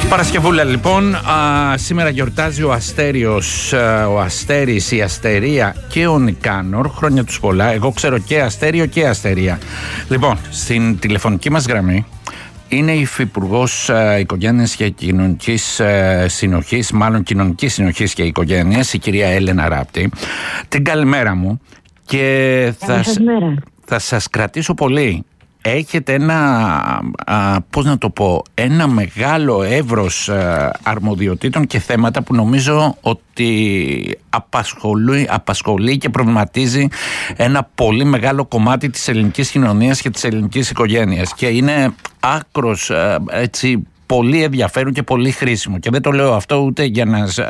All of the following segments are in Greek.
Παρασκευούλα λοιπόν, σήμερα γιορτάζει ο Αστέριος, ο Αστέρης, η Αστερία και ο Νικάνορ. Χρόνια τους πολλά. Εγώ ξέρω και Αστέριο και Αστερία. Λοιπόν, στην τηλεφωνική μας γραμμή είναι η Υφυπουργός Οικογένειας και Κοινωνικής Συνοχής, μάλλον Κοινωνικής Συνοχής και Οικογένειας, η κυρία Έλενα Ράπτη. Την καλημέρα μου και θα σας κρατήσω πολύ. Έχετε ένα μεγάλο εύρος αρμοδιοτήτων και θέματα που νομίζω ότι απασχολεί και προβληματίζει ένα πολύ μεγάλο κομμάτι της ελληνικής κοινωνίας και της ελληνικής οικογένειας και είναι άκρος πολύ ενδιαφέρον και πολύ χρήσιμο, και δεν το λέω αυτό ούτε για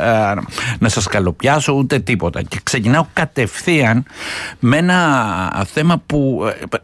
να σας καλοπιάσω ούτε τίποτα, και ξεκινάω κατευθείαν με ένα θέμα που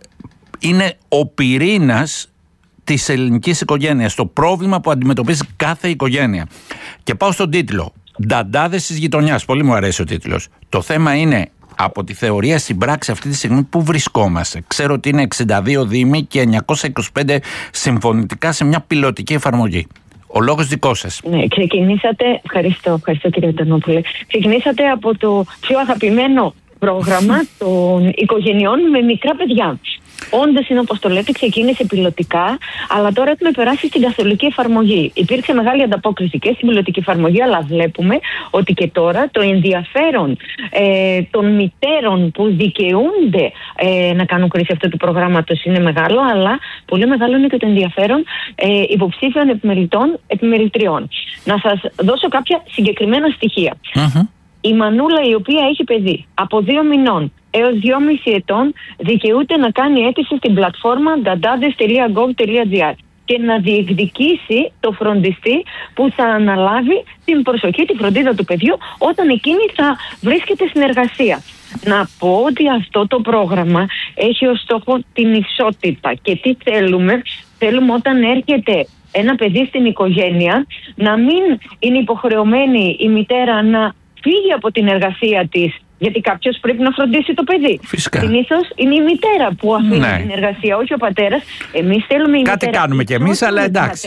είναι ο πυρήνας της ελληνικής οικογένειας, το πρόβλημα που αντιμετωπίζει κάθε οικογένεια. Και πάω στον τίτλο. Νταντάδες της γειτονιάς. Πολύ μου αρέσει ο τίτλος. Το θέμα είναι από τη θεωρία στην πράξη αυτή τη στιγμή που βρισκόμαστε. Ξέρω ότι είναι 62 δήμοι και 925 συμφωνητικά σε μια πιλωτική εφαρμογή. Ο λόγος δικός σας. Ναι, ξεκινήσατε. Ευχαριστώ κύριε Αντωνόπουλε. Ξεκινήσατε από το πιο αγαπημένο πρόγραμμα των οικογενειών με μικρά παιδιά. Όντως είναι όπως το λέτε, ξεκίνησε πιλωτικά, αλλά τώρα έχουμε περάσει στην καθολική εφαρμογή. Υπήρξε μεγάλη ανταπόκριση και στην πιλωτική εφαρμογή, αλλά βλέπουμε ότι και τώρα το ενδιαφέρον των μητέρων που δικαιούνται να κάνουν χρήση αυτού του προγράμματος είναι μεγάλο, αλλά πολύ μεγάλο είναι και το ενδιαφέρον υποψήφιων επιμελητών, επιμελητριών. Να σας δώσω κάποια συγκεκριμένα στοιχεία. Η μανούλα η οποία έχει παιδί από 2 μηνών έως 2,5 ετών δικαιούται να κάνει αίτηση στην πλατφόρμα dandades.gov.gr και να διεκδικήσει το φροντιστή που θα αναλάβει την προσοχή, τη φροντίδα του παιδιού όταν εκείνη θα βρίσκεται στην εργασία. Να πω ότι αυτό το πρόγραμμα έχει ως στόχο την ισότητα. Και τι θέλουμε? Θέλουμε όταν έρχεται ένα παιδί στην οικογένεια να μην είναι υποχρεωμένη η μητέρα να φύγει από την εργασία της, γιατί κάποιος πρέπει να φροντίσει το παιδί. Συνήθως είναι η μητέρα που αφήνει την εργασία, όχι ο πατέρας. Εμείς θέλουμε η μητέρα. Κάτι κάνουμε κι εμείς, αλλά εντάξει.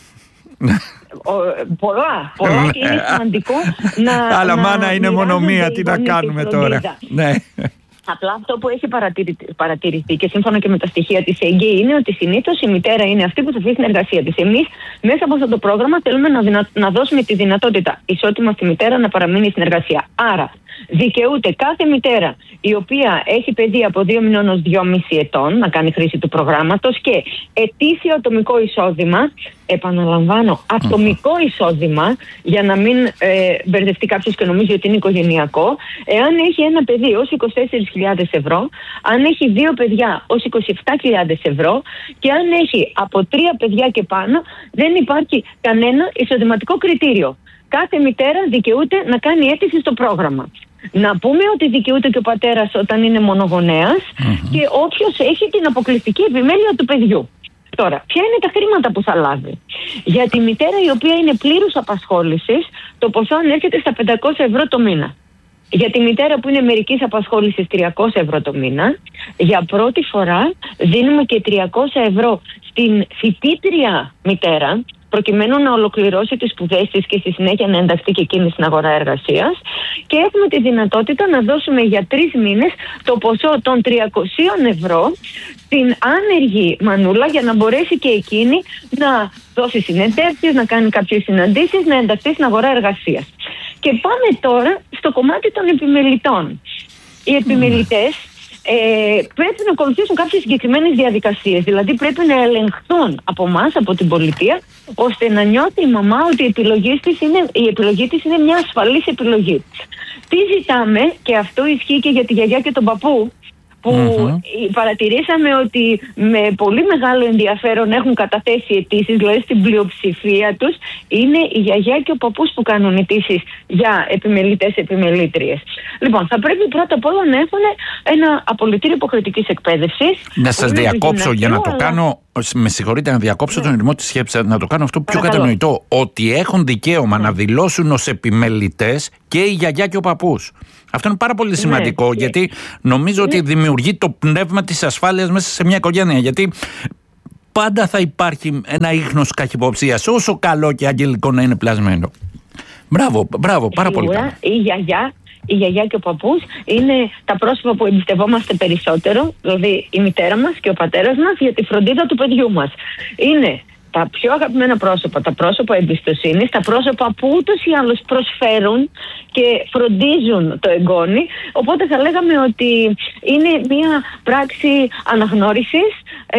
Πολλά και είναι σημαντικό να. Αλλά μάνα είναι μόνο μία, τι να κάνουμε τώρα. Ναι. Απλά αυτό που έχει παρατηρηθεί και σύμφωνα και με τα στοιχεία της ΕΓΚΕ είναι ότι συνήθως η μητέρα είναι αυτή που θα φύγει στην εργασία της. Εμείς μέσα από αυτό το πρόγραμμα θέλουμε να δώσουμε τη δυνατότητα ισότιμα στη μητέρα να παραμείνει στην εργασία. Άρα δικαιούται κάθε μητέρα η οποία έχει παιδί από 2 μηνών ως 2,5 ετών να κάνει χρήση του προγράμματος και ετήσιο ατομικό εισόδημα. Επαναλαμβάνω, ατομικό εισόδημα, για να μην μπερδευτεί κάποιος και νομίζει ότι είναι οικογενειακό. Εάν έχει ένα παιδί ως 24.000 ευρώ, αν έχει 2 παιδιά ως 27.000 ευρώ και αν έχει από 3 παιδιά και πάνω, δεν υπάρχει κανένα εισοδηματικό κριτήριο. Κάθε μητέρα δικαιούται να κάνει αίτηση στο πρόγραμμα. Να πούμε ότι δικαιούται και ο πατέρας όταν είναι μονογονέας και όποιος έχει την αποκλειστική επιμέλεια του παιδιού. Τώρα, ποια είναι τα χρήματα που θα λάβει? Για τη μητέρα η οποία είναι πλήρους απασχόλησης, το ποσό ανέρχεται στα 500 ευρώ το μήνα. Για τη μητέρα που είναι μερικής απασχόλησης, 300 ευρώ το μήνα. Για πρώτη φορά δίνουμε και 300 ευρώ στην φοιτήτρια μητέρα, προκειμένου να ολοκληρώσει τις σπουδές της και στη συνέχεια να ενταχθεί και εκείνη στην αγορά εργασίας. Και έχουμε τη δυνατότητα να δώσουμε για 3 μήνες το ποσό των 300 ευρώ στην άνεργη μανούλα για να μπορέσει και εκείνη να δώσει συνεντεύξεις, να κάνει κάποιες συναντήσεις, να ενταχθεί στην αγορά εργασίας. Και πάμε τώρα στο κομμάτι των επιμελητών. Οι επιμελητές πρέπει να ακολουθήσουν κάποιες συγκεκριμένες διαδικασίες. Δηλαδή πρέπει να ελεγχθούν από εμάς, από την πολιτεία, ώστε να νιώθει η μαμά ότι η επιλογή της είναι μια ασφαλής επιλογή. Τι ζητάμε, και αυτό ισχύει και για τη γιαγιά και τον παππού, που παρατηρήσαμε ότι με πολύ μεγάλο ενδιαφέρον έχουν καταθέσει αιτήσεις, δηλαδή στην πλειοψηφία τους είναι η γιαγιά και ο παππούς που κάνουν αιτήσεις για επιμελητές, επιμελήτριες. Λοιπόν, θα πρέπει πρώτα απ' όλα να έχουν ένα απολυτήριο υποχρεωτικής εκπαίδευσης. Να σας διακόψω για να το κάνω. Με συγχωρείτε να διακόψω τον ρυθμό της σκέψης, να το κάνω αυτό πιο κατανοητό. Ότι έχουν δικαίωμα να δηλώσουν ως επιμελητές και η γιαγιά και ο παππούς. Αυτό είναι πάρα πολύ σημαντικό, γιατί νομίζω ότι δημιουργεί το πνεύμα της ασφάλειας μέσα σε μια οικογένεια. Γιατί πάντα θα υπάρχει ένα ίχνος καχυποψίας, όσο καλό και αγγελικό να είναι πλασμένο. Μπράβο, πάρα πολύ καλά. Η γιαγιά και ο παππούς είναι τα πρόσωπα που εμπιστευόμαστε περισσότερο, δηλαδή η μητέρα μας και ο πατέρας μας, για τη φροντίδα του παιδιού μας. Είναι τα πιο αγαπημένα πρόσωπα, τα πρόσωπα εμπιστοσύνης, τα πρόσωπα που ούτως ή άλλως προσφέρουν και φροντίζουν το εγγόνι. Οπότε θα λέγαμε ότι είναι μια πράξη αναγνώρισης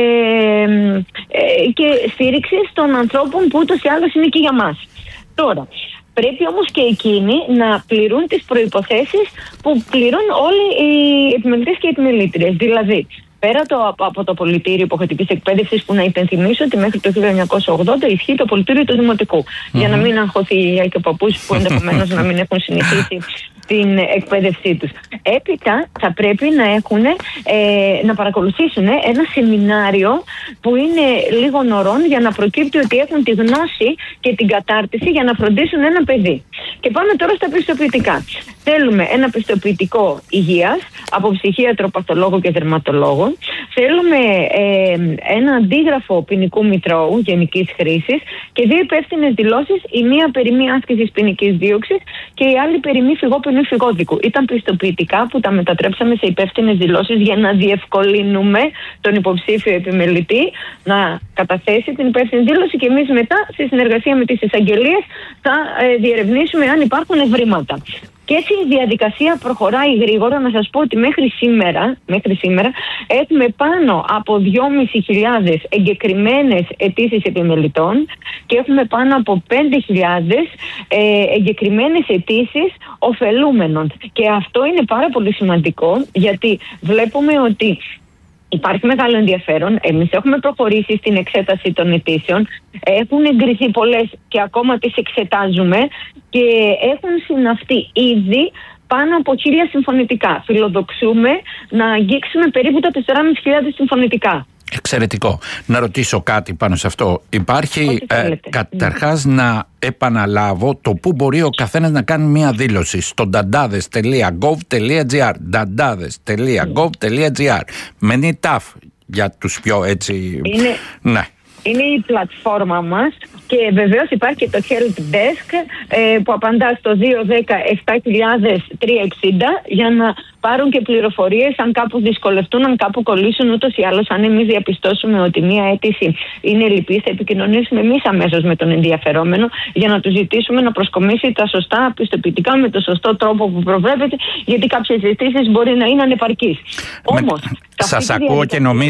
και στήριξης των ανθρώπων που ούτως ή άλλως είναι και για μας. Τώρα, πρέπει όμως και εκείνοι να πληρούν τις προϋποθέσεις που πληρούν όλοι οι επιμελητές και οι επιμελήτριες. Δηλαδή, πέρα από το πολιτήριο υποχρεωτικής εκπαίδευσης, που να υπενθυμίσω ότι μέχρι το 1980 ισχύει το πολιτήριο του Δημοτικού. Για να μην αγχωθεί η γιαγιά και ο παππούς που ενδεχομένως να μην έχουν συνηθίσει την εκπαίδευσή τους. Έπειτα θα πρέπει να παρακολουθήσουν ένα σεμινάριο που είναι λίγων ωρών για να προκύπτει ότι έχουν τη γνώση και την κατάρτιση για να φροντίσουν ένα παιδί. Και πάμε τώρα στα πιστοποιητικά. Θέλουμε ένα πιστοποιητικό υγείας από ψυχίατρο, παθολόγο και δερματολόγο. Θέλουμε ένα αντίγραφο ποινικού μητρώου γενικής χρήσης και 2 υπεύθυνες δηλώσεις, η μία περί μη άσκησης ποινικής δίωξης και η άλλη περί μη φυγόπαινου ή φυγόδικου. Ήταν πιστοποιητικά που τα μετατρέψαμε σε υπεύθυνες δηλώσεις για να διευκολύνουμε τον υποψήφιο επιμελητή να καταθέσει την υπεύθυνη δήλωση και εμείς μετά, σε συνεργασία με τις εισαγγελίες, θα διερευνήσουμε αν υπάρχουν ευρήματα. Και έτσι η διαδικασία προχωράει γρήγορα. Να σας πω ότι μέχρι σήμερα έχουμε πάνω από 2.500 εγκεκριμένες αιτήσεις επιμελητών και έχουμε πάνω από 5.000 εγκεκριμένες αιτήσεις ωφελούμενων. Και αυτό είναι πάρα πολύ σημαντικό, γιατί βλέπουμε ότι υπάρχει μεγάλο ενδιαφέρον. Εμείς έχουμε προχωρήσει στην εξέταση των αιτήσεων. Έχουν εγκριθεί πολλές και ακόμα τις εξετάζουμε και έχουν συναυθεί ήδη πάνω από 1.000 συμφωνητικά. Φιλοδοξούμε να αγγίξουμε περίπου τα 4.500 συμφωνητικά. Εξαιρετικό. Να ρωτήσω κάτι πάνω σε αυτό. Υπάρχει καταρχάς να επαναλάβω το που μπορεί ο καθένας να κάνει μία δήλωση στο dandades.gov.gr dandades.gov.gr με νιτάφ για τους πιο έτσι... Είναι η πλατφόρμα μας και βεβαίως υπάρχει και το Help Desk που απαντά στο 210-7000-360 για να πάρουν και πληροφορίες αν κάπου δυσκολευτούν, αν κάπου κολλήσουν. Ούτως ή άλλως, αν εμείς διαπιστώσουμε ότι μία αίτηση είναι λυπής, θα επικοινωνήσουμε εμείς αμέσως με τον ενδιαφερόμενο για να του ζητήσουμε να προσκομίσει τα σωστά πιστοποιητικά με το σωστό τρόπο που προβλέπεται, γιατί κάποιες αιτήσεις μπορεί να είναι ανεπαρκείς. Όμως, σας ακούω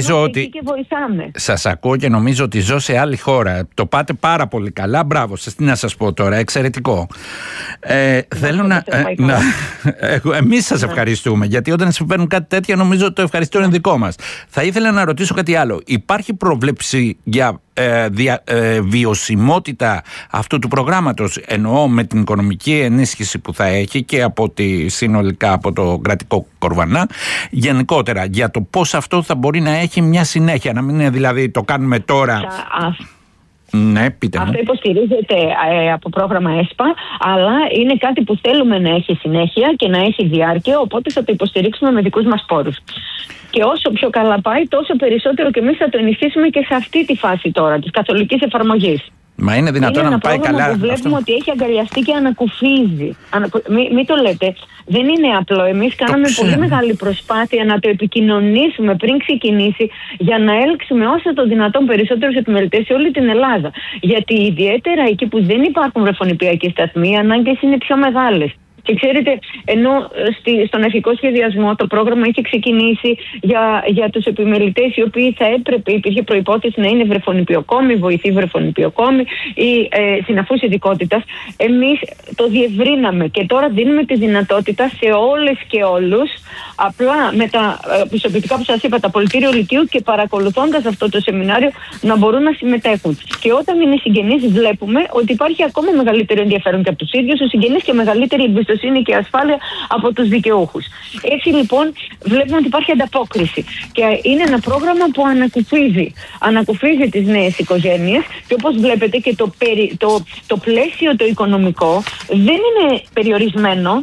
και νομίζω ότι ζω σε άλλη χώρα. Το πάτε πάρα πολύ καλά. Μπράβο σας. Τι να σας πω τώρα. Εξαιρετικό. Θέλω εμείς σας ευχαριστούμε, γιατί όταν συμβαίνουν κάτι τέτοιο νομίζω ότι το ευχαριστώ είναι δικό μας. Θα ήθελα να ρωτήσω κάτι άλλο. Υπάρχει πρόβλεψη για βιωσιμότητα αυτού του προγράμματος? Εννοώ με την οικονομική ενίσχυση που θα έχει και συνολικά από το κρατικό κορβανά, γενικότερα για το πώς αυτό θα μπορεί να έχει μια συνέχεια, να μην είναι δηλαδή το κάνουμε τώρα. Ναι, πείτε μου. Αυτό υποστηρίζεται από πρόγραμμα ΕΣΠΑ, αλλά είναι κάτι που θέλουμε να έχει συνέχεια και να έχει διάρκεια, οπότε θα το υποστηρίξουμε με δικούς μας πόρους. Και όσο πιο καλά πάει, τόσο περισσότερο και εμείς θα το ενισχύσουμε και σε αυτή τη φάση τώρα της καθολικής εφαρμογής. Μα είναι δυνατόν να πάει καλά? Που βλέπουμε ότι έχει αγκαλιαστεί και ανακουφίζει. Μην το λέτε. Δεν είναι απλό. Εμείς κάναμε πολύ μεγάλη προσπάθεια να το επικοινωνήσουμε πριν ξεκινήσει, για να έλξουμε όσο το δυνατόν περισσότερους επιμελητές σε όλη την Ελλάδα. Γιατί ιδιαίτερα εκεί που δεν υπάρχουν βρεφονιπιακοί σταθμοί, οι ανάγκες είναι πιο μεγάλες. Και ξέρετε, ενώ στον αρχικό σχεδιασμό το πρόγραμμα είχε ξεκινήσει για τους επιμελητές οι οποίοι θα έπρεπε, υπήρχε προϋπόθεση να είναι βρεφονιπιοκόμοι, βοηθοί βρεφονιπιοκόμοι ή συναφούς ειδικότητας, εμείς το διευρύναμε και τώρα δίνουμε τη δυνατότητα σε όλες και όλους, απλά με τα πιστοποιητικά που σας είπα, τα πολιτήριο λυκείου, και παρακολουθώντας αυτό το σεμινάριο να μπορούν να συμμετέχουν. Και όταν είναι συγγενείς, βλέπουμε ότι υπάρχει ακόμα μεγαλύτερο ενδιαφέρον και από τους ίδιους τους συγγενείς και μεγαλύτερη εμπιστοσύνη και ασφάλεια από τους δικαιούχους. Έτσι λοιπόν βλέπουμε ότι υπάρχει ανταπόκριση και είναι ένα πρόγραμμα που ανακουφίζει τις νέες οικογένειες, και όπως βλέπετε και το πλαίσιο το οικονομικό δεν είναι περιορισμένο.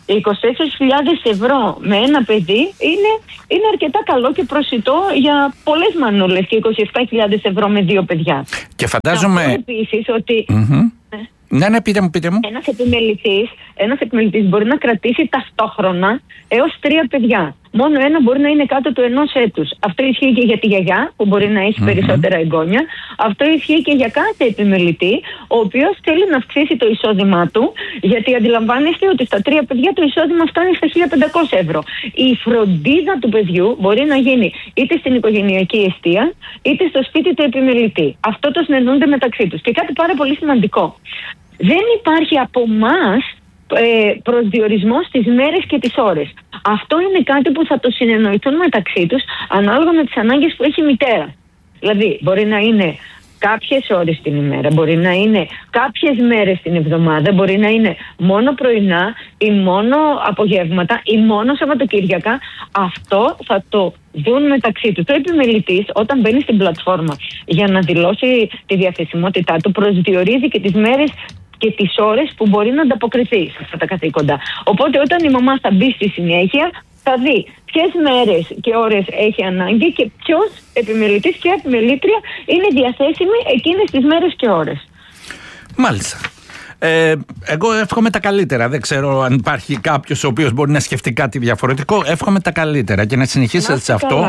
24.000 ευρώ με ένα παιδί είναι αρκετά καλό και προσιτό για πολλές μανούλες, και 27.000 ευρώ με 2 παιδιά. Και φαντάζομαι επίσης ότι ναι, πείτε μου. Ένας επιμελητής μπορεί να κρατήσει ταυτόχρονα έως 3 παιδιά. Μόνο ένα μπορεί να είναι κάτω του 1 έτους. Αυτό ισχύει και για τη γιαγιά, που μπορεί να έχει περισσότερα εγγόνια. Αυτό ισχύει και για κάθε επιμελητή, ο οποίος θέλει να αυξήσει το εισόδημά του, γιατί αντιλαμβάνεστε ότι στα 3 παιδιά το εισόδημα φτάνει στα 1.500 ευρώ. Η φροντίδα του παιδιού μπορεί να γίνει είτε στην οικογενειακή εστία, είτε στο σπίτι του επιμελητή. Αυτό το συνεννοούνται μεταξύ τους. Και κάτι πάρα πολύ σημαντικό. Δεν υπάρχει από εμάς προσδιορισμός στις μέρες και τις ώρες. Αυτό είναι κάτι που θα το συνεννοηθούν μεταξύ τους ανάλογα με τις ανάγκες που έχει η μητέρα. Δηλαδή, μπορεί να είναι κάποιες ώρες την ημέρα, μπορεί να είναι κάποιες μέρες την εβδομάδα, μπορεί να είναι μόνο πρωινά ή μόνο απογεύματα ή μόνο Σαββατοκύριακα. Αυτό θα το δουν μεταξύ τους. Το επιμελητής, όταν μπαίνει στην πλατφόρμα για να δηλώσει τη διαθεσιμότητά του, προσδιορίζει και τις μέρες και τις ώρες που μπορεί να ανταποκριθεί σε αυτά τα καθήκοντα. Οπότε όταν η μαμά θα μπει στη συνέχεια, θα δει ποιες μέρες και ώρες έχει ανάγκη και ποιος επιμελητής και επιμελήτρια είναι διαθέσιμη εκείνες τις μέρες και ώρες. Μάλιστα. Εγώ εύχομαι τα καλύτερα. Δεν ξέρω αν υπάρχει κάποιος ο οποίος μπορεί να σκεφτεί κάτι διαφορετικό. Εύχομαι τα καλύτερα και να συνεχίσετε σε αυτό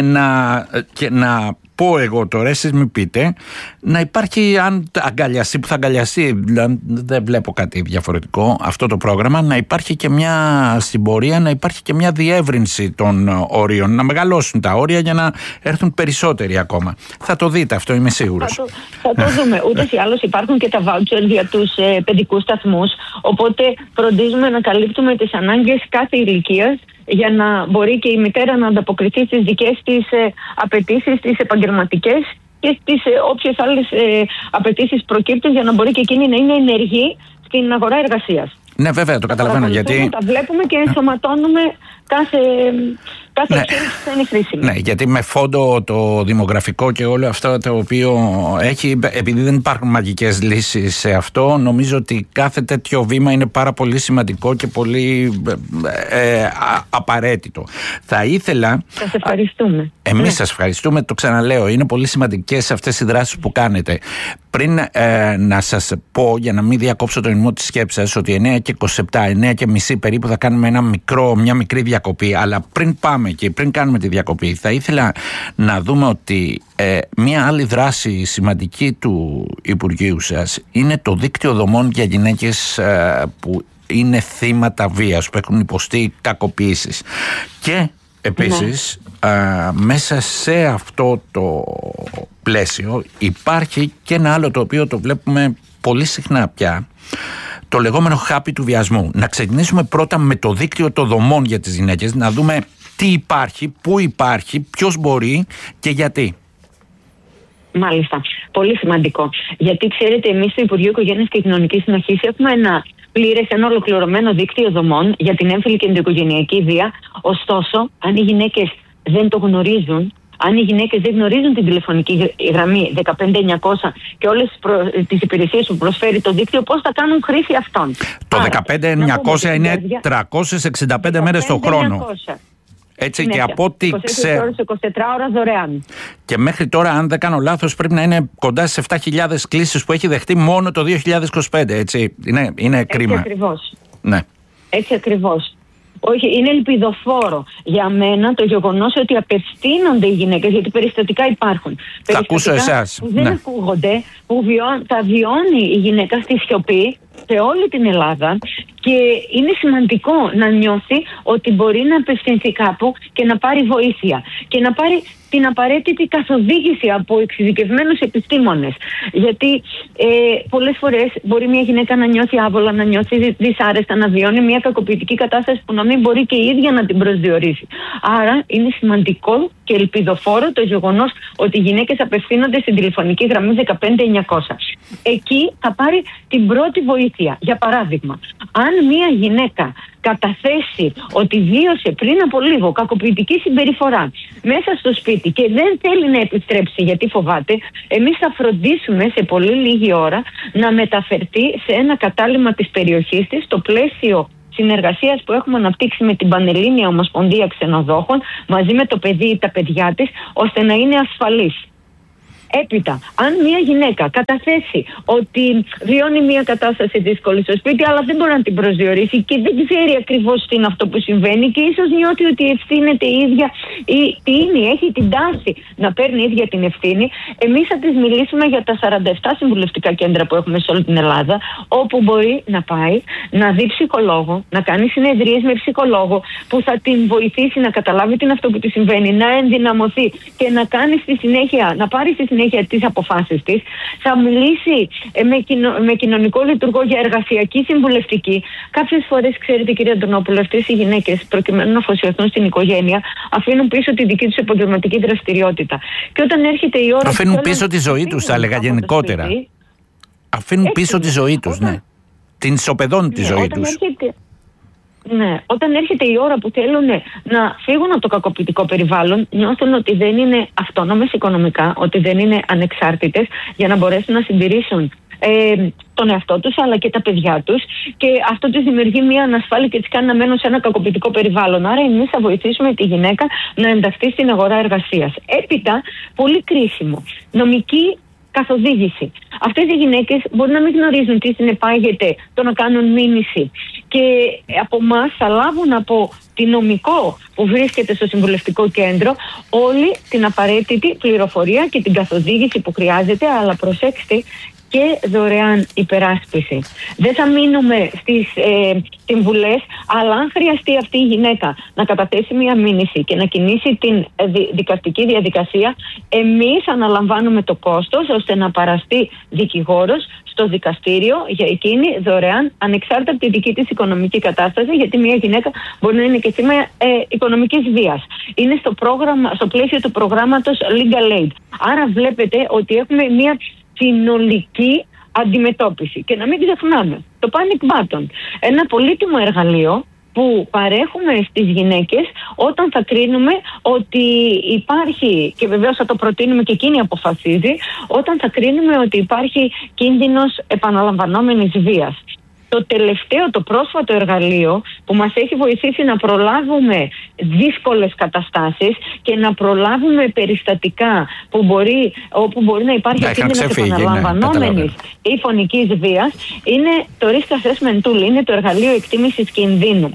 και να πω εγώ τώρα, εσείς μην πείτε, να υπάρχει, αν αγκαλιαστεί, που θα αγκαλιαστεί, δεν βλέπω κάτι διαφορετικό αυτό το πρόγραμμα, να υπάρχει και στην πορεία, να υπάρχει και μια διεύρυνση των όριων, να μεγαλώσουν τα όρια για να έρθουν περισσότεροι ακόμα. Θα το δείτε αυτό, είμαι σίγουρος. Θα το δούμε. Ούτως ή άλλως υπάρχουν και τα voucher για τους παιδικούς σταθμούς, οπότε φροντίζουμε να καλύπτουμε τις ανάγκες κάθε ηλικίας, για να μπορεί και η μητέρα να ανταποκριθεί στις δικές της απαιτήσεις, τις επαγγελματικές και στις όποιες άλλες απαιτήσεις προκύπτουν, για να μπορεί και εκείνη να είναι ενεργή στην αγορά εργασίας. Ναι, βέβαια, το καταλαβαίνω. Γιατί τα βλέπουμε και ενσωματώνουμε κάθε εξέλιξη που θα είναι χρήσιμη. Ναι, γιατί με φόντο το δημογραφικό και όλο αυτό το οποίο έχει, επειδή δεν υπάρχουν μαγικές λύσεις σε αυτό, νομίζω ότι κάθε τέτοιο βήμα είναι πάρα πολύ σημαντικό και πολύ απαραίτητο. Θα ήθελα. Σας ευχαριστούμε. Εμείς σας ευχαριστούμε, το ξαναλέω. Είναι πολύ σημαντικές αυτές οι δράσεις που κάνετε. Πριν να σας πω, για να μην διακόψω το ρυθμό της σκέψης σας, ότι 9:27, 9:30 περίπου θα κάνουμε μια μικρή διακοπή. Αλλά πριν πάμε και πριν κάνουμε τη διακοπή, θα ήθελα να δούμε ότι μια άλλη δράση σημαντική του Υπουργείου σας είναι το δίκτυο δομών για γυναίκες που είναι θύματα βίας, που έχουν υποστεί κακοποίησεις. Και επίσης, μέσα σε αυτό το πλαίσιο υπάρχει και ένα άλλο το οποίο το βλέπουμε πολύ συχνά πια, το λεγόμενο χάπι του βιασμού. Να ξεκινήσουμε πρώτα με το δίκτυο των δομών για τις γυναίκες, να δούμε τι υπάρχει, πού υπάρχει, ποιος μπορεί και γιατί. Μάλιστα. Πολύ σημαντικό. Γιατί ξέρετε, εμείς στο Υπουργείο Οικογένειας και Κοινωνικής Συνοχής έχουμε ένα ολοκληρωμένο δίκτυο δομών για την έμφυλη και ενδοοικογενειακή βία. Ωστόσο, αν οι γυναίκες δεν το γνωρίζουν, αν οι γυναίκες δεν γνωρίζουν την τηλεφωνική γραμμή 15900 και όλες τις υπηρεσίες που προσφέρει το δίκτυο, πώς θα κάνουν χρήση αυτών. Το 15900 είναι 365 μέρες το χρόνο. Έτσι, και από ό,τι ξέρω. 24 ώρα δωρεάν. Και μέχρι τώρα, αν δεν κάνω λάθος, πρέπει να είναι κοντά στις 7.000 κλήσεις που έχει δεχτεί μόνο το 2025. Έτσι, είναι κρίμα. Έτσι ακριβώς. Ναι. Έτσι ακριβώς. Όχι, είναι ελπιδοφόρο για μένα το γεγονός ότι απευθύνονται οι γυναίκες, γιατί περιστατικά υπάρχουν. Θα ακούσω εσάς. Που δεν ακούγονται, που τα βιώνει η γυναίκα στη σιωπή σε όλη την Ελλάδα, και είναι σημαντικό να νιώθει ότι μπορεί να απευθυνθεί κάπου και να πάρει βοήθεια και να πάρει την απαραίτητη καθοδήγηση από εξειδικευμένους επιστήμονες. Γιατί πολλές φορές μπορεί μια γυναίκα να νιώθει άβολα, να νιώθει δυσάρεστα, να βιώνει μια κακοποιητική κατάσταση που να μην μπορεί και η ίδια να την προσδιορίσει. Άρα είναι σημαντικό και ελπιδοφόρο το γεγονός ότι οι γυναίκες απευθύνονται στην τηλεφωνική γραμμή 15900. Εκεί θα πάρει την πρώτη βοήθεια. Για παράδειγμα, αν μια γυναίκα καταθέσει ότι βίωσε πριν από λίγο κακοποιητική συμπεριφορά μέσα στο σπίτι και δεν θέλει να επιστρέψει γιατί φοβάται, εμείς θα φροντίσουμε σε πολύ λίγη ώρα να μεταφερθεί σε ένα κατάλημα της περιοχής της, στο πλαίσιο συνεργασίας που έχουμε αναπτύξει με την Πανελλήνια Ομοσπονδία Ξενοδόχων μαζί με το παιδί ή τα παιδιά της, ώστε να είναι ασφαλής. Έπειτα, αν μια γυναίκα καταθέσει ότι βιώνει μια κατάσταση δύσκολη στο σπίτι, αλλά δεν μπορεί να την προσδιορίσει και δεν ξέρει ακριβώς τι είναι αυτό που συμβαίνει και ίσως νιώθει ότι ευθύνεται η ίδια ή τι είναι, έχει την τάση να παίρνει ίδια την ευθύνη, εμείς θα της μιλήσουμε για τα 47 συμβουλευτικά κέντρα που έχουμε σε όλη την Ελλάδα, όπου μπορεί να πάει, να δει ψυχολόγο, να κάνει συνεδρίες με ψυχολόγο που θα την βοηθήσει να καταλάβει τι είναι αυτό που τη συμβαίνει, να ενδυναμωθεί και να κάνει στη συνέχεια, να πάρει στη συνέχεια τις αποφάσεις της. Θα μιλήσει με κοινωνικό λειτουργό για εργασιακή συμβουλευτική. Κάποιες φορές, ξέρετε, κυρία Αντωνόπουλο, αυτές οι γυναίκες, προκειμένου να αφοσιωθούν στην οικογένεια, αφήνουν πίσω τη δική τους επαγγελματική δραστηριότητα. Και όταν έρχεται η ώρα. Αφήνουν πίσω τη ζωή τους, θα έλεγα γενικότερα. Αφήνουν πίσω τη ζωή τους, ναι. Την ισοπεδώνουν τη ζωή τους. Ναι, όταν έρχεται η ώρα που θέλουν να φύγουν από το κακοποιητικό περιβάλλον, νιώθουν ότι δεν είναι αυτόνομες οικονομικά, ότι δεν είναι ανεξάρτητες για να μπορέσουν να συντηρήσουν τον εαυτό τους αλλά και τα παιδιά τους, και αυτό τους δημιουργεί μια ανασφάλεια και τις κάνει να μένουν σε ένα κακοποιητικό περιβάλλον. Άρα εμείς θα βοηθήσουμε τη γυναίκα να ενταχθεί στην αγορά εργασίας. Έπειτα, πολύ κρίσιμο, νομική καθοδήγηση. Αυτές οι γυναίκες μπορεί να μην γνωρίζουν τι συνεπάγεται το να κάνουν μήνυση, και από εμάς θα λάβουν από τη νομικό που βρίσκεται στο συμβουλευτικό κέντρο όλη την απαραίτητη πληροφορία και την καθοδήγηση που χρειάζεται, αλλά προσέξτε, και δωρεάν υπεράσπιση. Δεν θα μείνουμε στις συμβουλές, αλλά αν χρειαστεί αυτή η γυναίκα να καταθέσει μια μήνυση και να κινήσει την δικαστική διαδικασία, εμείς αναλαμβάνουμε το κόστος ώστε να παραστεί δικηγόρος στο δικαστήριο για εκείνη δωρεάν, ανεξάρτητα από τη δική της οικονομική κατάσταση, γιατί μια γυναίκα μπορεί να είναι και θύμα οικονομικής βίας. Είναι στο πλαίσιο του προγράμματος Legal Aid. Άρα βλέπετε ότι έχουμε μια συνολική αντιμετώπιση. Και να μην ξεχνάμε το Panic Button, ένα πολύτιμο εργαλείο που παρέχουμε στις γυναίκες όταν θα κρίνουμε ότι υπάρχει, και βεβαίως θα το προτείνουμε και εκείνη αποφασίζει, όταν θα κρίνουμε ότι υπάρχει κίνδυνος επαναλαμβανόμενης βίας. Το τελευταίο, το πρόσφατο εργαλείο που μας έχει βοηθήσει να προλάβουμε δύσκολες καταστάσεις και να προλάβουμε περιστατικά όπου μπορεί να υπάρχει κίνδυνος επαναλαμβανόμενης ή φωνικής βίας, είναι το Risk Assessment Tool, είναι το εργαλείο εκτίμησης κινδύνου.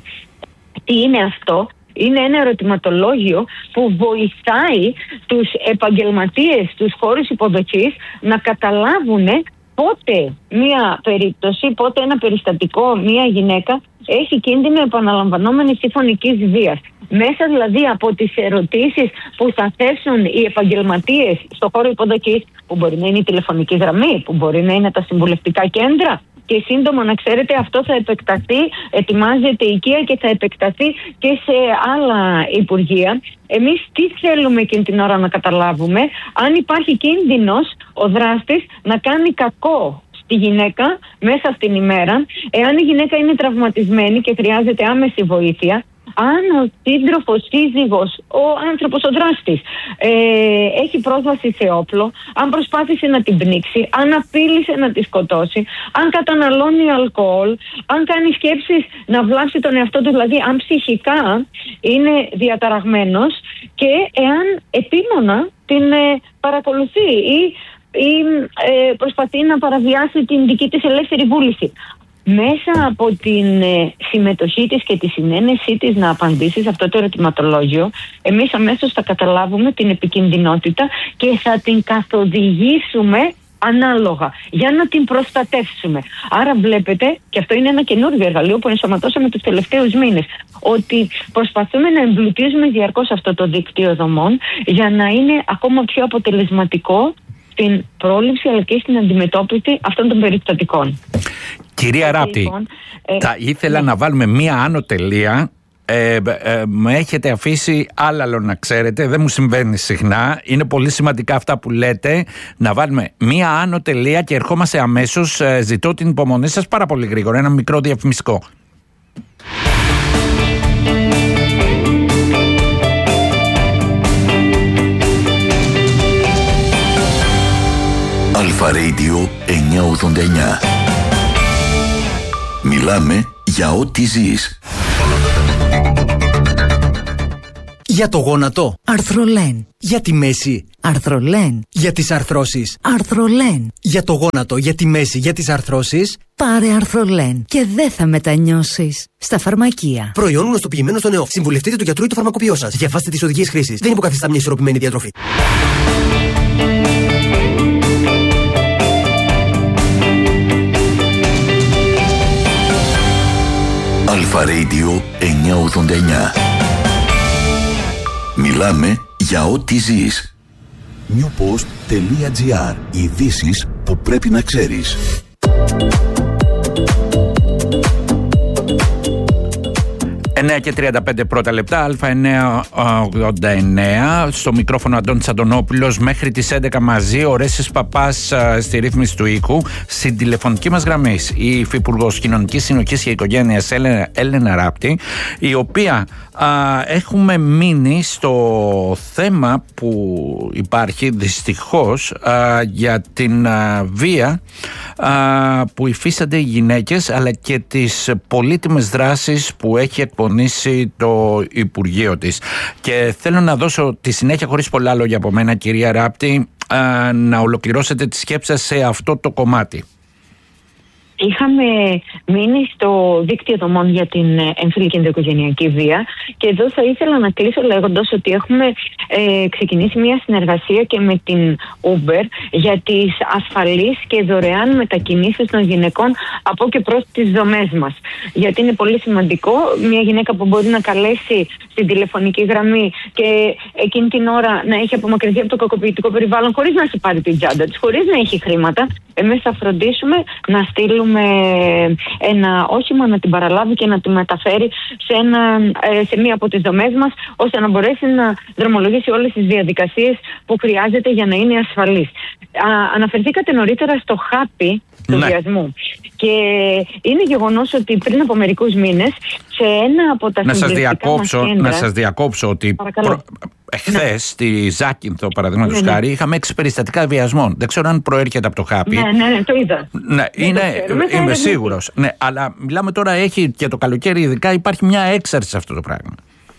Τι είναι αυτό? Είναι ένα ερωτηματολόγιο που βοηθάει τους επαγγελματίες στους χώρους υποδοχής να καταλάβουν πότε μία περίπτωση, πότε ένα περιστατικό, μία γυναίκα έχει κίνδυνο επαναλαμβανόμενης ή φωνικής βίας. Μέσα δηλαδή από τις ερωτήσεις που θα θέσουν οι επαγγελματίες στο χώρο υποδοχής, που μπορεί να είναι η τηλεφωνική γραμμή, που μπορεί να είναι τα συμβουλευτικά κέντρα, και σύντομα να ξέρετε αυτό θα επεκταθεί, ετοιμάζεται η οικία και θα επεκταθεί και σε άλλα υπουργεία. Εμείς τι θέλουμε εκείνη την ώρα να καταλάβουμε? Αν υπάρχει κίνδυνος ο δράστης να κάνει κακό στη γυναίκα μέσα στην ημέρα, εάν η γυναίκα είναι τραυματισμένη και χρειάζεται άμεση βοήθεια, αν ο σύντροφος, σύζυγος, ο άνθρωπος, ο δράστης έχει πρόσβαση σε όπλο, αν προσπάθησε να την πνίξει, αν απείλησε να τη σκοτώσει, αν καταναλώνει αλκοόλ, αν κάνει σκέψεις να βλάψει τον εαυτό του, δηλαδή αν ψυχικά είναι διαταραγμένος και εάν επίμονα την παρακολουθεί ή προσπαθεί να παραβιάσει την δική της ελεύθερη βούληση. Μέσα από την συμμετοχή της και τη συνένεσή της να απαντήσει σε αυτό το ερωτηματολόγιο, εμείς αμέσως θα καταλάβουμε την επικινδυνότητα και θα την καθοδηγήσουμε ανάλογα για να την προστατεύσουμε. Άρα βλέπετε, και αυτό είναι ένα καινούργιο εργαλείο που ενσωματώσαμε τους τελευταίους μήνες, ότι προσπαθούμε να εμπλουτίζουμε διαρκώς αυτό το δίκτυο δομών για να είναι ακόμα πιο αποτελεσματικό στην πρόληψη αλλά και στην αντιμετώπιση αυτών των περιστατικών. Κυρία Ράπτη, θα ήθελα να βάλουμε μία άνω τελεία. Με έχετε αφήσει άλαλο, να ξέρετε, δεν μου συμβαίνει συχνά. Είναι πολύ σημαντικά αυτά που λέτε. Να βάλουμε μία άνω τελεία και ερχόμαστε αμέσως. Ζητώ την υπομονή σας πάρα πολύ γρήγορα. Ένα μικρό διαφημιστικό. Αλφα Radio 989. Μιλάμε για ό,τι ζεις. Για το γόνατο, Αρθρολέν. Για τη μέση, Αρθρολέν. Για τις αρθρώσεις, Αρθρολέν. Για το γόνατο, για τη μέση, για τις αρθρώσεις, πάρε Αρθρολέν και δεν θα μετανιώσεις. Στα φαρμακεία. Προϊόν γνωστοποιημένο στον ΕΟΦ. Συμβουλευτείτε τον γιατρό ή το φαρμακοποιό σας. Διαβάστε τις οδηγίες χρήσης. Δεν υποκαθιστά μια ισορροπημένη διατροφή. Αλφα Radio 989. Μιλάμε για ό,τι ζεις. newpost.gr. Ειδήσεις που πρέπει να ξέρεις. 9 και 35 πρώτα λεπτά, Α989. Στο μικρόφωνο Αντώνης Αντωνόπουλος μέχρι τις 11 μαζί. Ο Ρέσης Παπάς στη ρύθμιση του οίκου. Στην τηλεφωνική μας γραμμή η Υφυπουργός Κοινωνικής Συνοχής και Οικογένειας Έλενα Ράπτη, η οποία έχουμε μείνει στο θέμα που υπάρχει δυστυχώς για την βία που υφίστανται οι γυναίκες, αλλά και τις πολύτιμες δράσεις που έχει εκπονήσει το Υπουργείο της. Και θέλω να δώσω τη συνέχεια, χωρίς πολλά λόγια από μένα, κυρία Ράπτη, να ολοκληρώσετε τη σκέψη σας σε αυτό το κομμάτι. Είχαμε μείνει στο δίκτυο δομών για την έμφυλη και ενδοοικογενειακή βία και εδώ θα ήθελα να κλείσω λέγοντας ότι έχουμε ξεκινήσει μια συνεργασία και με την Uber για τις ασφαλείς και δωρεάν μετακινήσεις των γυναικών από και προς τις δομές μας. Γιατί είναι πολύ σημαντικό μια γυναίκα που μπορεί να καλέσει στην τηλεφωνική γραμμή και εκείνη την ώρα να έχει απομακρυνθεί από το κακοποιητικό περιβάλλον χωρίς να έχει πάρει την τσάντα της, χωρίς να έχει χρήματα, εμείς θα φροντίσουμε να στείλουμε ένα όχημα να την παραλάβει και να τη μεταφέρει σε μία από τις δομές μας, ώστε να μπορέσει να δρομολογήσει όλες τις διαδικασίες που χρειάζεται για να είναι ασφαλής. Αναφερθήκατε νωρίτερα στο χάπι του βιασμού. Και είναι γεγονός ότι πριν από μερικούς μήνες σε ένα από τα συμβουλευτικά μας κέντρα... Να σας διακόψω ότι εχθές στη Ζάκυνθο, παραδείγματος χάρη, είχαμε 6 περιστατικά βιασμών. Δεν ξέρω αν προέρχεται από το χάπι. Ναι, το είδα. Ναι, είμαι σίγουρος. Ναι, αλλά μιλάμε τώρα, έχει και το καλοκαίρι ειδικά, υπάρχει μια έξαρση σε αυτό το πράγμα.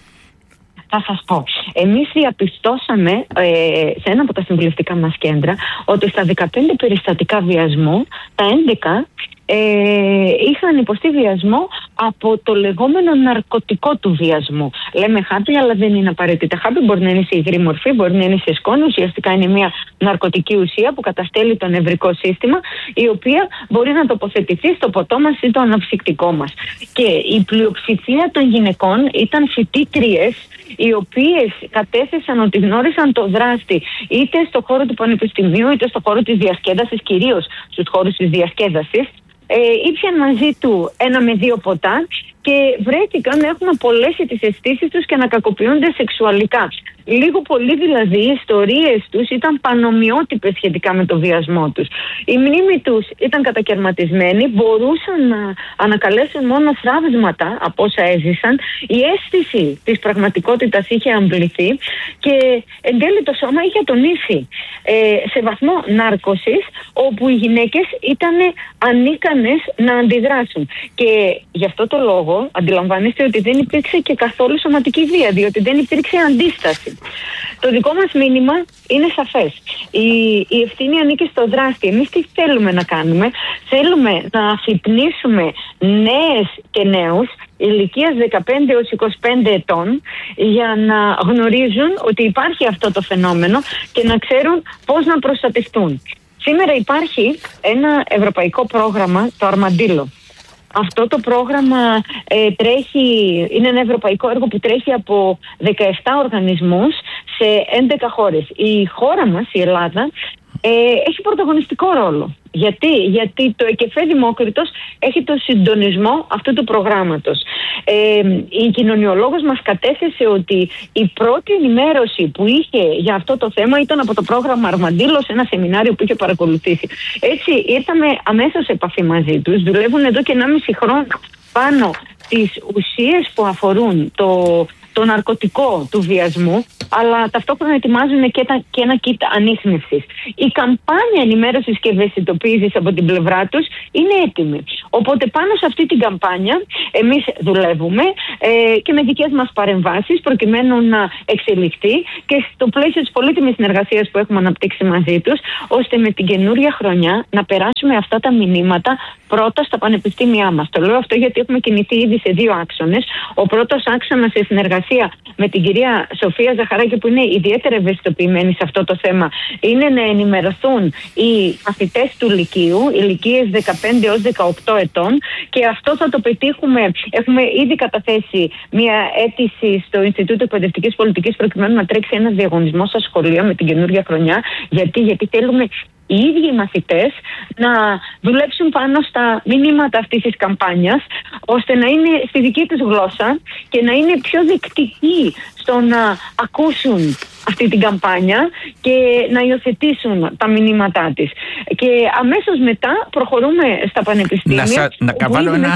Θα σας πω. Εμείς διαπιστώσαμε σε ένα από τα συμβουλευτικά μας κέντρα ότι στα 15 περιστατικά βιασμού, τα 11 είχαν υποστεί βιασμό από το λεγόμενο ναρκωτικό του βιασμού. Λέμε χάπι, αλλά δεν είναι απαραίτητα χάπι. Μπορεί να είναι σε υγρή μορφή, μπορεί να είναι σε σκόνη. Ουσιαστικά είναι μια ναρκωτική ουσία που καταστέλει το νευρικό σύστημα, η οποία μπορεί να τοποθετηθεί στο ποτό μας ή το αναψυκτικό μας. Και η πλειοψηφία των γυναικών ήταν φοιτήτριες, οι οποίες κατέθεσαν ότι γνώρισαν το δράστη είτε στο χώρο του πανεπιστημίου είτε στο χώρο της διασκέδασης, κυρίως στους χώρους της διασκέδασης. Ήπιαν μαζί του 1 με 2 ποτά και βρέθηκαν να έχουν απολέσει τις αισθήσεις τους και να κακοποιούνται σεξουαλικά. Λίγο πολύ δηλαδή οι ιστορίες τους ήταν πανομοιότυπες σχετικά με το βιασμό τους. Η μνήμη τους ήταν κατακαιρματισμένη, μπορούσαν να ανακαλέσουν μόνο θραύσματα από όσα έζησαν. Η αίσθηση της πραγματικότητας είχε αμπληθεί και εν τέλει το σώμα είχε ατονίσει σε βαθμό νάρκωσης, όπου οι γυναίκες ήταν ανίκανες να αντιδράσουν. Και γι' αυτό το λόγο αντιλαμβάνεστε ότι δεν υπήρξε και καθόλου σωματική βία, διότι δεν υπήρξε αντίσταση. Το δικό μας μήνυμα είναι σαφές. Η ευθύνη ανήκει στο δράστη. Εμείς τι θέλουμε να κάνουμε? Θέλουμε να αφυπνίσουμε νέες και νέους ηλικίας 15 έως 25 ετών για να γνωρίζουν ότι υπάρχει αυτό το φαινόμενο και να ξέρουν πώς να προστατευτούν. Σήμερα υπάρχει ένα ευρωπαϊκό πρόγραμμα, το Αρμαντήλο. Αυτό το πρόγραμμα είναι ένα ευρωπαϊκό έργο που τρέχει από 17 οργανισμούς σε 11 χώρες. Η χώρα μας, η Ελλάδα, έχει πρωταγωνιστικό ρόλο. Γιατί το ΕΚΕΦΕ Δημόκριτος έχει το συντονισμό αυτού του προγράμματος. Η κοινωνιολόγος μας κατέθεσε ότι η πρώτη ενημέρωση που είχε για αυτό το θέμα ήταν από το πρόγραμμα Αρμαντήλο, σε ένα σεμινάριο που είχε παρακολουθήσει. Έτσι ήρθαμε αμέσως σε επαφή μαζί τους. Δουλεύουν εδώ και 1,5 χρόνο πάνω τις ουσίες που αφορούν το ναρκωτικό του βιασμού, αλλά ταυτόχρονα ετοιμάζουν και ένα kit ανίχνευσης. Η καμπάνια ενημέρωσης και ευαισθητοποίησης από την πλευρά τους είναι έτοιμη. Οπότε πάνω σε αυτή την καμπάνια εμείς δουλεύουμε και με δικές μας παρεμβάσεις προκειμένου να εξελιχθεί και στο πλαίσιο της πολύτιμης συνεργασίας που έχουμε αναπτύξει μαζί τους, ώστε με την καινούρια χρονιά να περάσουμε αυτά τα μηνύματα πρώτα στα πανεπιστήμια μας. Το λέω αυτό γιατί έχουμε κινηθεί ήδη σε 2 άξονες. Ο πρώτος άξονας σε συνεργασία με την κυρία Σοφία Ζαχαράκη, που είναι ιδιαίτερα ευαισθητοποιημένη σε αυτό το θέμα, είναι να ενημερωθούν οι μαθητές του Λυκείου, ηλικίες 15 έως 18 ετών, και αυτό θα το πετύχουμε. Έχουμε ήδη καταθέσει μια αίτηση στο Ινστιτούτο Εκπαιδευτικής Πολιτικής προκειμένου να τρέξει ένας διαγωνισμός στα σχολεία με την καινούργια χρονιά. Γιατί θέλουμε οι ίδιοι οι μαθητές να δουλέψουν πάνω στα μηνύματα αυτής της καμπάνιας, ώστε να είναι στη δική τους γλώσσα και να είναι πιο δεκτικοί στο να ακούσουν αυτή την καμπάνια και να υιοθετήσουν τα μηνύματά της. Και αμέσως μετά προχωρούμε στα πανεπιστήμια. Να βάλω ένα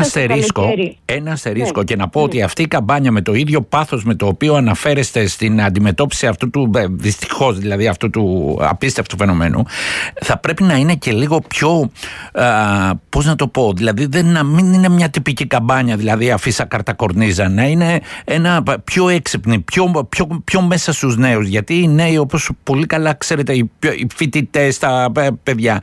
αστερίσκο και να πω ότι αυτή η καμπάνια, με το ίδιο πάθος με το οποίο αναφέρεστε στην αντιμετώπιση αυτού του, δυστυχώς δηλαδή, αυτού του απίστευτου φαινομένου, θα πρέπει να είναι και λίγο πιο, πώς να το πω, δηλαδή να μην είναι μια τυπική καμπάνια, δηλαδή αφίσα καρτακορνίζα, να είναι ένα πιο έξυπνη, πιο μέσα στους νέους. Γιατί οι νέοι, όπως πολύ καλά ξέρετε, οι φοιτητές, τα παιδιά,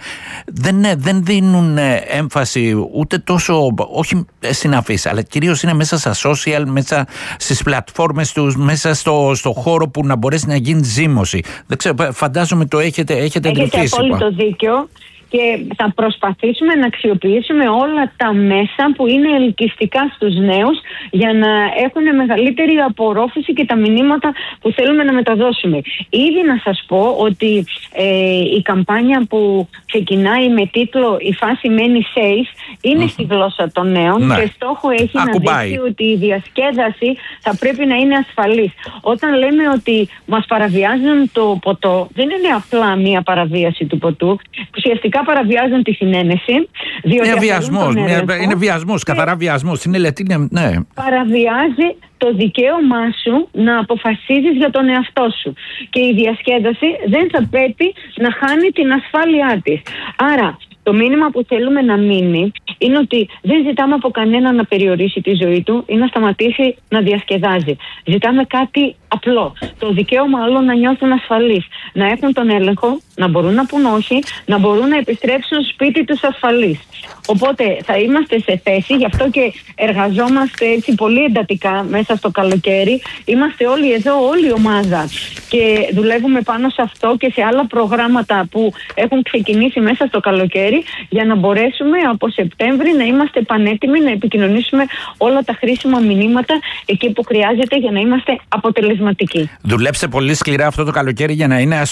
δεν δίνουν έμφαση ούτε τόσο, όχι στην αφίσα, αλλά κυρίως είναι μέσα στα social, μέσα στις πλατφόρμες τους, μέσα στο χώρο που να μπορέσει να γίνει ζήμωση. Δεν ξέρω, φαντάζομαι το έχετε εντρυφήσει. Έχετε απόλυτο δίκιο. Και θα προσπαθήσουμε να αξιοποιήσουμε όλα τα μέσα που είναι ελκυστικά στους νέους για να έχουν μεγαλύτερη απορρόφηση και τα μηνύματα που θέλουμε να μεταδώσουμε. Ήδη να σας πω ότι η καμπάνια που ξεκινάει με τίτλο «Η φάση μένει safe» είναι στη γλώσσα των νέων, και στόχο έχει να δείξει ότι η διασκέδαση θα πρέπει να είναι ασφαλής. Όταν λέμε ότι μας παραβιάζουν το ποτό, δεν είναι απλά μία παραβίαση του ποτού. Ουσιαστικά παραβιάζουν τη συνένεση. Είναι βιασμός, καθαρά βιασμός. Ναι. Παραβιάζει το δικαίωμά σου να αποφασίζεις για τον εαυτό σου. Και η διασκέδαση δεν θα πρέπει να χάνει την ασφάλειά της. Άρα, το μήνυμα που θέλουμε να μείνει είναι ότι δεν ζητάμε από κανένα να περιορίσει τη ζωή του ή να σταματήσει να διασκεδάζει. Ζητάμε κάτι απλό. Το δικαίωμα όλων να νιώθουν ασφαλείς. Να έχουν τον έλεγχο, να μπορούν να πούν όχι, να μπορούν να επιστρέψουν στο σπίτι τους ασφαλείς. Οπότε θα είμαστε σε θέση, γι' αυτό και εργαζόμαστε έτσι πολύ εντατικά μέσα στο καλοκαίρι. Είμαστε όλοι εδώ, όλη η ομάδα. Και δουλεύουμε πάνω σε αυτό και σε άλλα προγράμματα που έχουν ξεκινήσει μέσα στο καλοκαίρι, για να μπορέσουμε από Σεπτέμβρη να είμαστε πανέτοιμοι να επικοινωνήσουμε όλα τα χρήσιμα μηνύματα εκεί που χρειάζεται για να είμαστε αποτελεσματικοί. Δουλέψτε πολύ σκληρά αυτό το καλοκαίρι για να είναι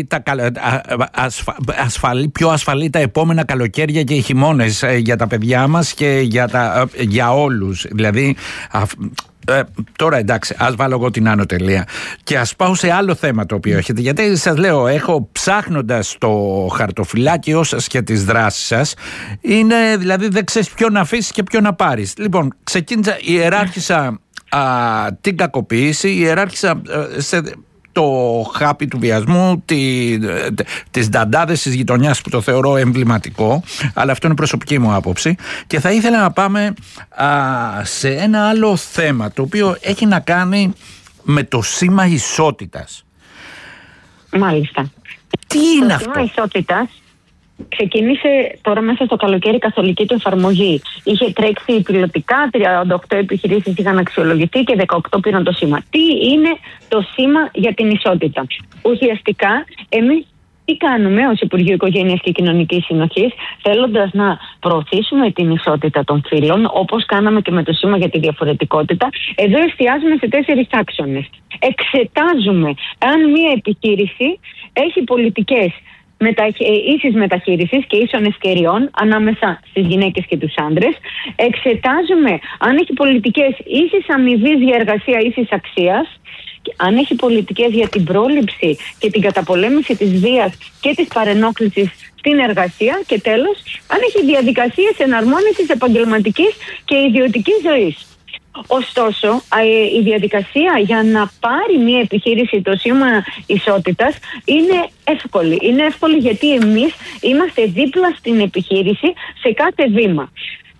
πιο ασφαλή τα επόμενα καλοκαίρια και οι χειμώνες για τα παιδιά μας και για όλους. Δηλαδή, τώρα εντάξει, ας βάλω εγώ την άνω τελεία και ας πάω σε άλλο θέμα το οποίο έχετε, γιατί σας λέω, έχω ψάχνοντας το χαρτοφυλάκιό σας και τις δράσεις σας, είναι δηλαδή δεν ξέρεις ποιο να αφήσεις και ποιο να πάρεις. Λοιπόν, ιεράρχησα την κακοποίηση, ιεράρχησα το χάπι του βιασμού, τις νταντάδες της γειτονιάς, που το θεωρώ εμβληματικό, αλλά αυτό είναι προσωπική μου άποψη, και θα ήθελα να πάμε σε ένα άλλο θέμα το οποίο έχει να κάνει με το σήμα ισότητας. Μάλιστα. Τι είναι αυτό? Το σήμα ισότητας ξεκίνησε τώρα μέσα στο καλοκαίρι καθολική του εφαρμογή. Είχε τρέξει πιλωτικά, 38 επιχειρήσεις είχαν αξιολογηθεί και 18 πήραν το σήμα. Τι είναι το σήμα για την ισότητα? Ουσιαστικά, εμείς τι κάνουμε ως Υπουργείο Οικογένειας και Κοινωνικής Συνοχής, θέλοντας να προωθήσουμε την ισότητα των φύλων, όπως κάναμε και με το σήμα για τη διαφορετικότητα? Εδώ εστιάζουμε σε 4 άξονες. Εξετάζουμε αν μια επιχείρηση έχει πολιτικές ίσης μεταχείρισης και ίσων ευκαιριών ανάμεσα στις γυναίκες και τους άντρες. Εξετάζουμε αν έχει πολιτικές ίσης αμοιβής για εργασία ίσης αξίας, αν έχει πολιτικές για την πρόληψη και την καταπολέμηση της βίας και της παρενόχλησης στην εργασία, και τέλος, αν έχει διαδικασίες εναρμόνισης επαγγελματικής και ιδιωτικής ζωής. Ωστόσο, η διαδικασία για να πάρει μια επιχείρηση το σήμα ισότητας είναι εύκολη. Είναι εύκολη γιατί εμείς είμαστε δίπλα στην επιχείρηση σε κάθε βήμα.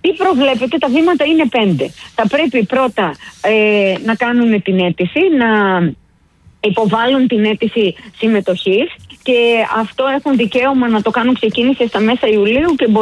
Τι προβλέπετε, τα βήματα είναι 5. Θα πρέπει πρώτα να κάνουν την αίτηση, να υποβάλουν την αίτηση συμμετοχής, και αυτό έχουν δικαίωμα να το κάνουν. Ξεκίνησε στα μέσα Ιουλίου και